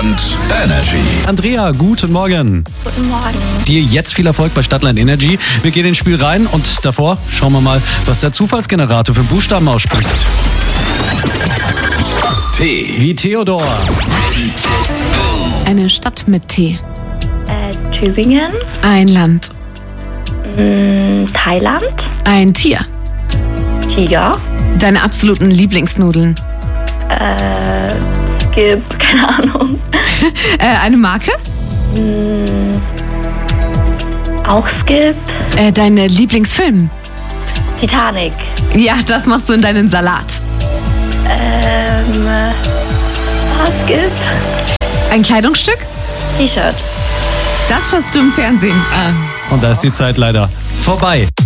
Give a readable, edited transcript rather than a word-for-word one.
Stadtland Energy. Andrea, guten Morgen. Guten Morgen. Dir jetzt viel Erfolg bei Stadtland Energy. Wir gehen ins Spiel rein und davor schauen wir mal, was der Zufallsgenerator für Buchstaben ausspricht. T. Wie Theodor. Eine Stadt mit T. Tübingen. Ein Land. Thailand. Ein Tier. Tiger. Deine absoluten Lieblingsnudeln. Skip, keine Ahnung. Eine Marke. Auch Skip. Dein Lieblingsfilm. Titanic. Ja, das machst du in deinen Salat. Skip. Ein Kleidungsstück. T-Shirt. Das schaust du im Fernsehen. Und da ist die Zeit leider vorbei.